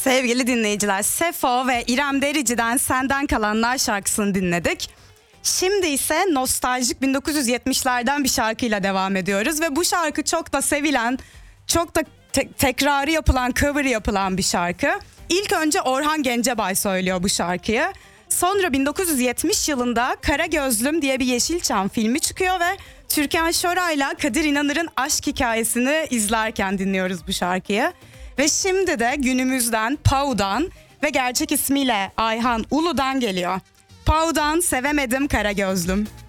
Sevgili dinleyiciler, Sefo ve İrem Derici'den Senden Kalanlar şarkısını dinledik. Şimdi ise nostaljik 1970'lerden bir şarkıyla devam ediyoruz ve bu şarkı çok da sevilen, çok da tekrarı yapılan, cover yapılan bir şarkı. İlk önce Orhan Gencebay söylüyor bu şarkıyı. Sonra 1970 yılında Kara Gözlüm diye bir Yeşilçam filmi çıkıyor ve Türkan Şoray'la Kadir İnanır'ın aşk hikayesini izlerken dinliyoruz bu şarkıyı. Ve şimdi de günümüzden Pau'dan ve gerçek ismiyle Ayhan Ulu'dan geliyor. Pau'dan Sevemedim Kara Gözlüm.